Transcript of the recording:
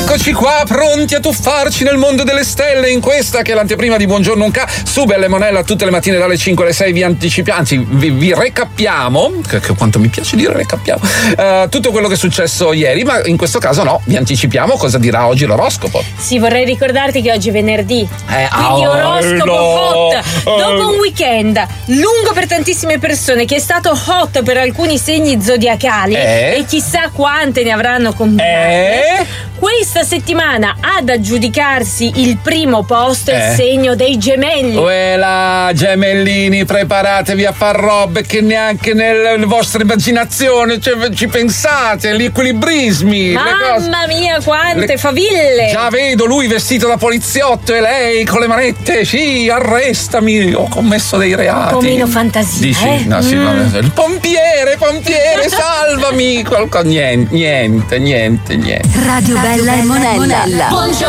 Eccoci qua, pronti a tuffarci nel mondo delle stelle in questa che è l'anteprima di Buongiorno Unca su Belle Monella tutte le mattine dalle 5 alle 6. Vi anticipiamo, anzi vi recappiamo, che quanto mi piace dire recappiamo, tutto quello che è successo ieri, ma in questo caso no, vi anticipiamo cosa dirà oggi l'oroscopo. Sì, vorrei ricordarti che oggi è venerdì, quindi oroscopo hot, dopo un weekend lungo per tantissime persone che è stato hot per alcuni segni zodiacali e chissà quante ne avranno combinate. Questa settimana ad aggiudicarsi il primo posto il segno dei gemelli. Uela, gemellini, preparatevi a far robe che neanche nella vostra immaginazione ci pensate, gli equilibrismi. Mamma mia, quante faville! Già vedo lui vestito da poliziotto e lei con le manette. Sì, arrestami, ho commesso dei reati. Un po' meno fantasia. Dici? No, sì, vabbè. Il pompiere, salvami. Niente. Radio Bella e Monella. Buongiorno.